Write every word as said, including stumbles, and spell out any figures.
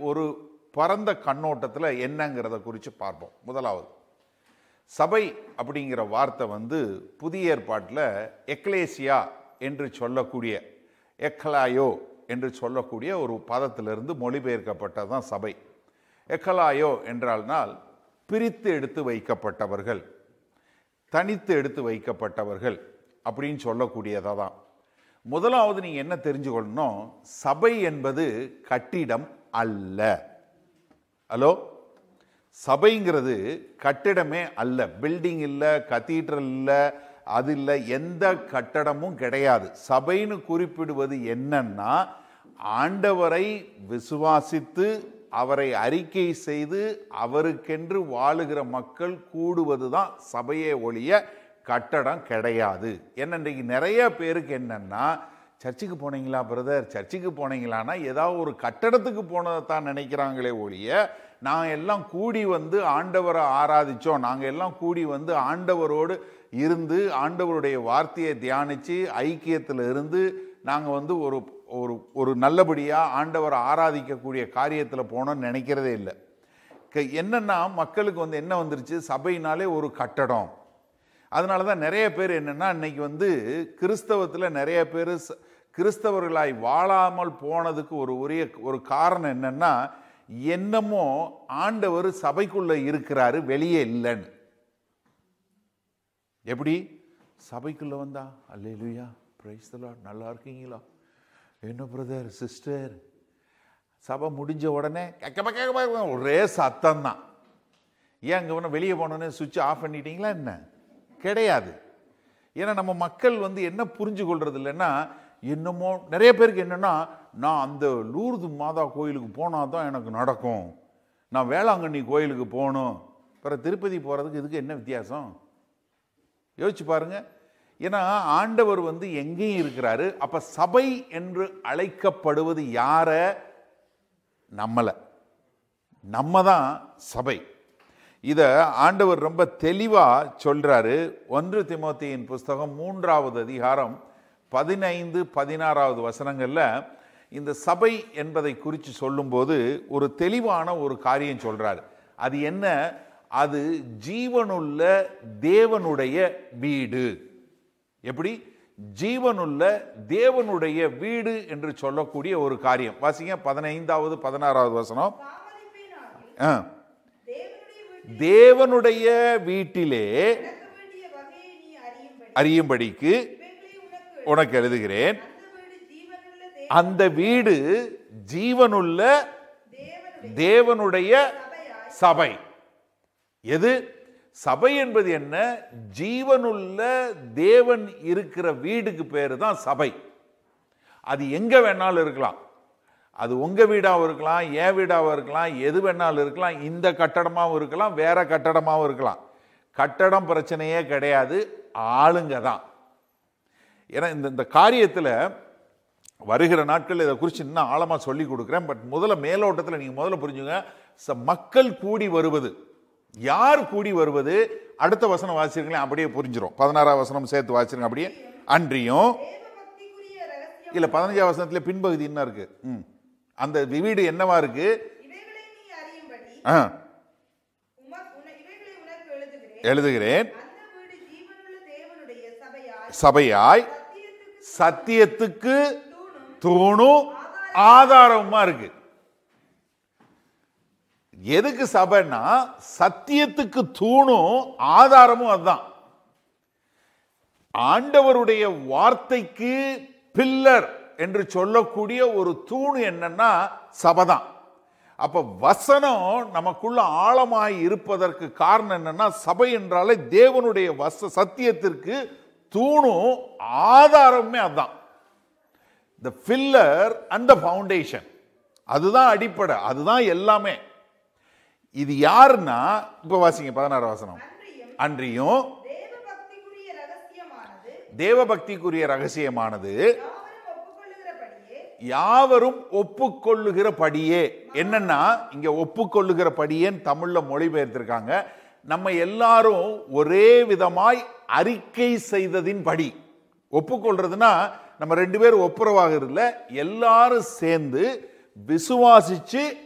ஒரு பரந்த கண்ணோட்டத்தில் என்னங்கிறத குறித்து பார்ப்போம். முதலாவது, சபை அப்படிங்கிற வார்த்தை வந்து புதிய ஏற்பாட்டில் எக்லேசியா என்று சொல்லக்கூடிய, எக்கலாயோ என்று சொல்லக்கூடிய ஒரு பதத்திலிருந்து மொழிபெயர்க்கப்பட்டதான் சபை. எக்கலாயோ என்றால்னால் பிரித்து எடுத்து வைக்கப்பட்டவர்கள், தனித்து எடுத்து வைக்கப்பட்டவர்கள் அப்படின்னு சொல்லக்கூடியதாக தான். முதலாவது நீங்கள் என்ன தெரிஞ்சுக்கொள்ளணும், சபை என்பது கட்டிடம் அல்ல. ஹலோ, சபைங்கிறது கட்டிடமே அல்ல. பில்டிங் இல்லை, கத்தீட்ரல் இல்லை, அது இல்லை, எந்த கட்டடமும் கிடையாது. சபைன்னு குறிப்பிடுவது என்னன்னா, ஆண்டவரை விசுவாசித்து அவரை அறிக்கை செய்து அவருக்கென்று வாழுகிற மக்கள் கூடுவது தான் சபையே ஒழிய கட்டடம் கிடையாது. என்ன, இன்றைக்கு நிறைய பேருக்கு என்னன்னா, சர்ச்சுக்கு போனீங்களா பிரதர், சர்ச்சுக்கு போனீங்களான்னா ஏதாவது ஒரு கட்டடத்துக்கு போனதை தான் நினைக்கிறாங்களே ஒழிய, நாங்கள் எல்லாம் கூடி வந்து ஆண்டவரை ஆராதித்தோம், நாங்கள் எல்லாம் கூடி வந்து ஆண்டவரோடு இருந்து ஆண்டவருடைய வார்த்தையை தியானித்து ஐக்கியத்தில் இருந்து நாங்கள் வந்து ஒரு ஒரு ஒரு நல்லபடியாக ஆண்டவரை ஆராதிக்கக்கூடிய காரியத்தில் போனோம்னு நினைக்கிறதே இல்லை. என்னென்னா, மக்களுக்கு வந்து என்ன வந்துருச்சு, சபையினாலே ஒரு கட்டடம். அதனால தான் நிறைய பேர் என்னென்னா, இன்னைக்கு வந்து கிறிஸ்தவத்தில் நிறைய பேர் கிறிஸ்தவர்களாய் வாழாமல் போனதுக்கு ஒரு உரிய ஒரு காரணம் என்னென்னா, என்னமோ ஆண்டவர் சபைக்குள்ளே இருக்கிறாரு, வெளியே இல்லைன்னு. எப்படி சபைக்குள்ளே வந்தா அல்லேலூயா பிரைஸ் தி லார்ட், நல்லா இருக்கீங்களா, என்ன பிரதர் சிஸ்டர், சபை முடிஞ்ச உடனே ஒரே சத்தம் தான். ஏன் அங்கே ஒன்று வெளியே போனோன்னே சுவிட்ச் ஆஃப் பண்ணிட்டீங்களா என்ன? கிடையாது. ஏன்னா நம்ம மக்கள் வந்து என்ன புரிஞ்சு கொள்றது இல்லைன்னா, என்னமோ நிறைய பேருக்கு என்னென்னா, நான் அந்த லூர்து மாதா கோயிலுக்கு போனால் தான் எனக்கு நடக்கும், நான் வேளாங்கண்ணி கோயிலுக்கு போகணும், பிறகு திருப்பதி போகிறதுக்கு இதுக்கு என்ன வித்தியாசம் யோசிச்சு பாருங்க. ஏன்னா ஆண்டவர் வந்து எங்கேயும் இருக்கிறாரு. அப்ப சபை என்று அழைக்கப்படுவது யார? நம்மள, நம்ம தான் சபை. இத ஆண்டவர் ரொம்ப தெளிவா சொல்றாரு. ஒன்று தீமோத்தேயின் புஸ்தகம் மூன்றாவது அதிகாரம் பதினைந்து பதினாறாவது வசனங்கள்ல இந்த சபை என்பதை குறித்து சொல்லும்போது ஒரு தெளிவான ஒரு காரியம் சொல்றாரு. அது என்ன? அது ஜீவனுள்ள தேவனுடைய வீடு. எப்படி? ஜீவனுள்ள தேவனுடைய வீடு என்று சொல்லக்கூடிய ஒரு காரியம். வாசிங்க பதினைந்தாவது பதினாறாவது வசனம். தேவனுடைய வீட்டிலே அறியும்படிக்கு உனக்கு எழுதுகிறேன். அந்த வீடு ஜீவனுள்ள தேவனுடைய சபை. எது சபை என்பது? என்ன? ஜீவனுள்ள தேவன் இருக்கிற வீடுக்கு பேரு தான் சபை. அது எங்க வேணாலும் இருக்கலாம். அது உங்க வீடாகவும் இருக்கலாம், என் வீடாகவும் இருக்கலாம், எது வேணாலும் இருக்கலாம். இந்த கட்டடமாகவும் இருக்கலாம், வேற கட்டடமாகவும் இருக்கலாம். கட்டடம் பிரச்சனையே கிடையாது, ஆளுங்க தான். ஏன்னா இந்த இந்த காரியத்தில் வருகிற நாட்கள் இதை குறித்து இன்னும் ஆழமாக சொல்லி கொடுக்குறேன். பட் முதல்ல மேலோட்டத்தில் நீங்கள் முதல்ல புரிஞ்சுங்க, மக்கள் கூடி வருவது. யார் கூடி வருவது? அடுத்த வசனம் வாசிருங்களேன், அப்படியே புரிஞ்சிடும். பதினாறாம் வசனம் சேர்த்து வாசிருங்க அப்படியே. அன்றியும் இல்ல, பதினஞ்சாம் வசனத்துல பின்பகுதி என்ன இருக்கு? ம் அந்த வீடு என்னவா இருக்கு? எழுதுகிறேன். சபையாய் சத்தியத்துக்கு தூணும் ஆதாரமா இருக்கு. எதுக்கு சபைன்னா சத்தியத்துக்கு தூணும் ஆதாரமும் அதுதான். ஆண்டவருடைய வார்த்தைக்கு பில்லர் என்று சொல்லக்கூடிய ஒரு தூணு என்னன்னா சபைதான். அப்ப வசனம் நமக்குள்ள ஆழமாய் இருப்பதற்கு காரணம் என்னன்னா, சபை என்றாலே தேவனுடைய வச சத்தியத்திற்கு தூணும் ஆதாரமே அதுதான். the pillar and the foundation. அதுதான் அடிப்படை, அதுதான் எல்லாமே. இது யாருன்னா இப்ப வாசிங்க பதினாறு வசனம். அன்றியும் தேவபக்திக்குரிய ரகசியமானது யாவரும் ஒப்புக்கொள்ளுகிறபடியே. என்னன்னா இங்க ஒப்புக்கொள்ளுகிறபடியேன்னு தமிழ்ல மொழிபெயர்த்திருக்காங்க. நம்ம எல்லாரும் ஒரே விதமாய் அறிக்கை செய்ததின் படி. ஒப்புக்கொள்றதுன்னா நம்ம ரெண்டு பேரும் ஒப்புரவாக இல்ல, எல்லாரும் சேர்ந்து விசுவாசிச்சு